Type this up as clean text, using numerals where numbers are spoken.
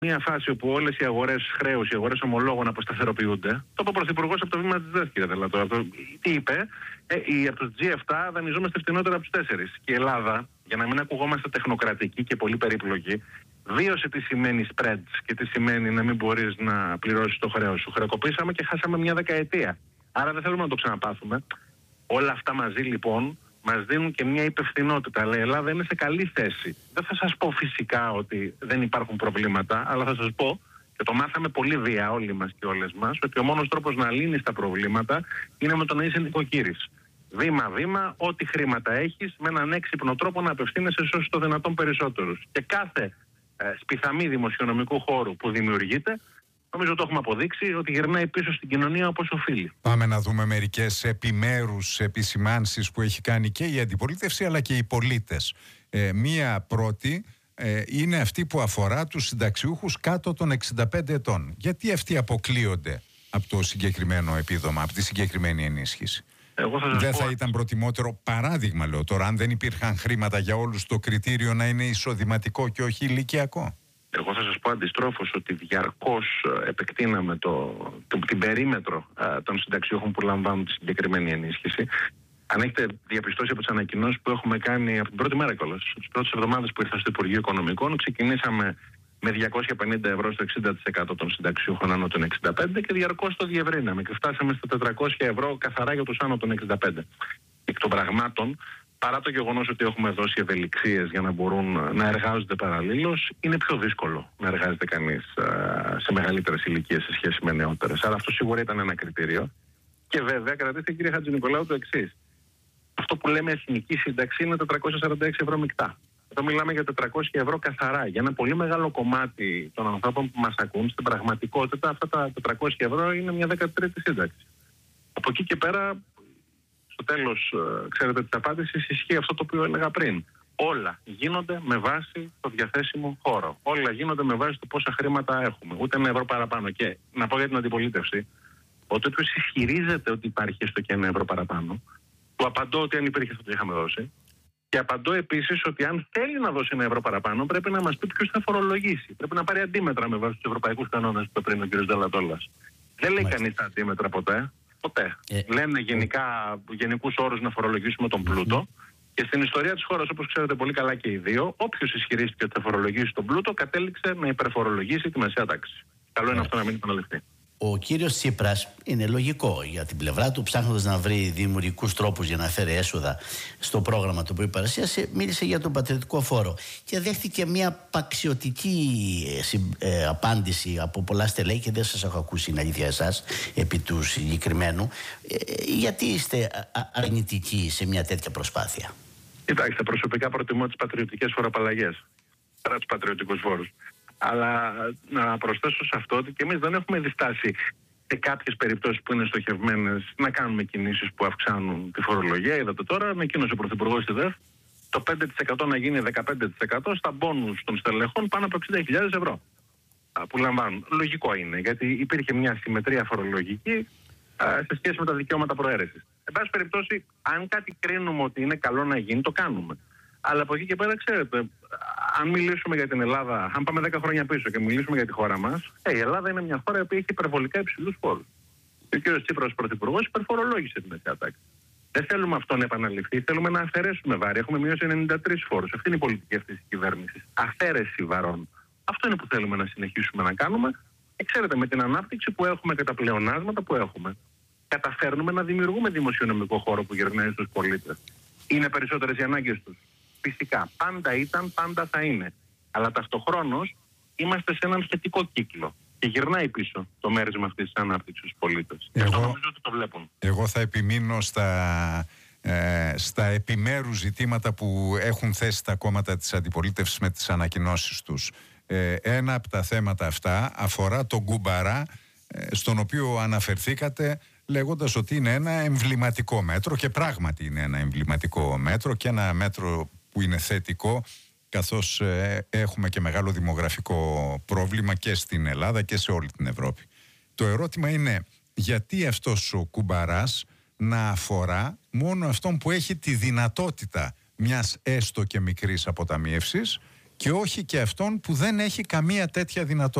μια φάση όπου όλες οι αγορές χρέους, οι αγορές ομολόγων αποσταθεροποιούνται. Το είπε ο Πρωθυπουργός από το βήμα της ΔΕΣ, κύριε Δελατό. Τι είπε, από τους G7 δανειζόμαστε φτηνότερα από τους 4. Και η Ελλάδα, για να μην ακουγόμαστε τεχνοκρατικοί και πολύ περίπλοκοι, βίωσε τι σημαίνει spreads και τι σημαίνει να μην μπορείς να πληρώσεις το χρέος σου. Χρεοκοπήσαμε και χάσαμε μια δεκαετία. Άρα δεν θέλουμε να το ξαναπάθουμε. Όλα αυτά μαζί λοιπόν μας δίνουν και μια υπευθυνότητα. Αλλά η Ελλάδα είναι σε καλή θέση. Δεν θα σας πω φυσικά ότι δεν υπάρχουν προβλήματα, αλλά θα σας πω, και το μάθαμε πολύ βία όλοι μας και όλες μας, ότι ο μόνος τρόπος να λύνεις τα προβλήματα είναι με το να είσαι νοικοκύρης. Βήμα-βήμα, ό,τι χρήματα έχεις, με έναν έξυπνο τρόπο να απευθύνεσαι σε όσο το δυνατόν περισσότερους. Και κάθε σπιθαμή δημοσιονομικού χώρου που δημιουργείται, νομίζω το έχουμε αποδείξει ότι γυρνάει πίσω στην κοινωνία όπως οφείλει. Πάμε να δούμε μερικές επιμέρους επισημάνσεις που έχει κάνει και η αντιπολίτευση αλλά και οι πολίτες. Μία πρώτη είναι αυτή που αφορά τους συνταξιούχους κάτω των 65 ετών. Γιατί αυτοί αποκλείονται από το συγκεκριμένο επίδομα, από τη συγκεκριμένη ενίσχυση? Δεν θα ήταν προτιμότερο, παράδειγμα λέω τώρα, αν δεν υπήρχαν χρήματα για όλους, το κριτήριο να είναι εισοδηματικό και όχι ηλικιακό? Εγώ θα σας πω αντιστρόφως ότι διαρκώς επεκτείναμε την περίμετρο των συνταξιούχων που λαμβάνουν τη συγκεκριμένη ενίσχυση. Αν έχετε διαπιστώσει από τις ανακοινώσεις που έχουμε κάνει από την πρώτη μέρα κιόλας, τις πρώτες εβδομάδες που ήρθα στο Υπουργείο Οικονομικών, ξεκινήσαμε με 250 ευρώ στο 60% των συνταξιούχων άνω των 65 και διαρκώς το διευρύναμε και φτάσαμε στα 400 ευρώ καθαρά για τους άνω των 65. Εκ των πραγμάτων, παρά το γεγονός ότι έχουμε δώσει ευελιξίες για να μπορούν να εργάζονται παραλλήλως, είναι πιο δύσκολο να εργάζεται κανείς σε μεγαλύτερες ηλικίες σε σχέση με νεότερες. Άρα αυτό σίγουρα ήταν ένα κριτήριο. Και βέβαια, κρατήστε κύριε Χατζηνικολάου το εξής. Αυτό που λέμε εθνική σύνταξη είναι 446 ευρώ μεικτά. Εδώ μιλάμε για 400 ευρώ καθαρά. Για ένα πολύ μεγάλο κομμάτι των ανθρώπων που μας ακούν, στην πραγματικότητα αυτά τα 400 ευρώ είναι μια 13η σύνταξη. Από εκεί και πέρα, στο τέλος, ξέρετε, της απάντησης ισχύει αυτό το οποίο έλεγα πριν. Όλα γίνονται με βάση το διαθέσιμο χώρο. Όλα γίνονται με βάση το πόσα χρήματα έχουμε. Ούτε ένα ευρώ παραπάνω. Και να πω για την αντιπολίτευση, ότι όποιος ισχυρίζεται ότι υπάρχει έστω και ένα ευρώ παραπάνω, του απαντώ ότι αν υπήρχε θα το είχαμε δώσει. Και απαντώ επίσης ότι αν θέλει να δώσει ένα ευρώ παραπάνω, πρέπει να μας πει ποιος θα φορολογήσει. Πρέπει να πάρει αντίμετρα με βάση τους ευρωπαϊκούς κανόνες που είπε πριν ο κ. Δελατόλας. Δεν λέει κανείς τα αντίμετρα ποτέ. Ποτέ. Λένε γενικούς όρους να φορολογήσουμε τον πλούτο. Και στην ιστορία της χώρας, όπως ξέρετε πολύ καλά και οι δύο, όποιος ισχυρίστηκε ότι θα φορολογήσει τον πλούτο, κατέληξε να υπερφορολογήσει τη μεσαία τάξη. Καλό είναι αυτό να μην επαναληφθεί. Ο κύριος Τσίπρας, είναι λογικό για την πλευρά του, ψάχνοντας να βρει δημιουργικούς τρόπους για να φέρει έσοδα στο πρόγραμμα το οποίο παρουσίασε, μίλησε για τον πατριωτικό φόρο και δέχτηκε μια παξιωτική απάντηση από πολλά στελέχη και δεν σας έχω ακούσει, είναι αλήθεια εσάς, επί του συγκεκριμένου. Γιατί είστε αρνητικοί σε μια τέτοια προσπάθεια? Κοιτάξτε, προσωπικά προτιμώ τις πατριωτικές φοροαπαλλαγές παρά τους πατριωτικούς φόρους. Αλλά να προσθέσω σε αυτό ότι και εμείς δεν έχουμε διστάσει σε κάποιες περιπτώσεις που είναι στοχευμένες να κάνουμε κινήσεις που αυξάνουν τη φορολογία. Είδατε τώρα, με εκείνος ο Πρωθυπουργός στη ΔΕΦ, το 5% να γίνει 15% στα μπόνους των στελεχών πάνω από 60.000 ευρώ που λαμβάνουν. Λογικό είναι, γιατί υπήρχε μια συμμετρία φορολογική σε σχέση με τα δικαιώματα προαίρεσης. Εν πάση περιπτώσει, αν κάτι κρίνουμε ότι είναι καλό να γίνει, το κάνουμε. Αλλά από εκεί και πέρα, ξέρετε, αν μιλήσουμε για την Ελλάδα, αν πάμε 10 χρόνια πίσω και μιλήσουμε για τη χώρα μας, η Ελλάδα είναι μια χώρα που έχει υπερβολικά υψηλούς φόρους. Και ο κ. Τσίπρας, πρωθυπουργός, υπερφορολόγησε τη μεσαία τάξη. Δεν θέλουμε αυτό να επαναληφθεί, θέλουμε να αφαιρέσουμε βάρη. Έχουμε μειώσει 93 φόρους. Αυτή είναι η πολιτική αυτή τη κυβέρνηση. Αφαίρεση βαρών. Αυτό είναι που θέλουμε να συνεχίσουμε να κάνουμε. Και ξέρετε, με την ανάπτυξη που έχουμε και τα πλεονάσματα που έχουμε, καταφέρνουμε να δημιουργούμε δημοσιονομικό χώρο που γυρνάει στους πολίτες. Είναι περισσότερες οι ανάγκες τους? Φυσικά. Πάντα ήταν, πάντα θα είναι. Αλλά ταυτοχρόνως είμαστε σε έναν θετικό κύκλο. Και γυρνάει πίσω το μέρισμα αυτής της ανάπτυξης στους πολίτες. Αυτό νομίζω ότι το βλέπουν. Εγώ θα επιμείνω στα επιμέρους ζητήματα που έχουν θέσει τα κόμματα της αντιπολίτευσης με τις ανακοινώσεις τους. Ένα από τα θέματα αυτά αφορά τον Κουμπαρά, στον οποίο αναφερθήκατε λέγοντας ότι είναι ένα εμβληματικό μέτρο, και πράγματι είναι ένα εμβληματικό μέτρο και ένα μέτρο που είναι θετικό, καθώς έχουμε και μεγάλο δημογραφικό πρόβλημα και στην Ελλάδα και σε όλη την Ευρώπη. Το ερώτημα είναι γιατί αυτός ο Κουμπαράς να αφορά μόνο αυτόν που έχει τη δυνατότητα μιας έστω και μικρής αποταμίευσης και όχι και αυτόν που δεν έχει καμία τέτοια δυνατότητα.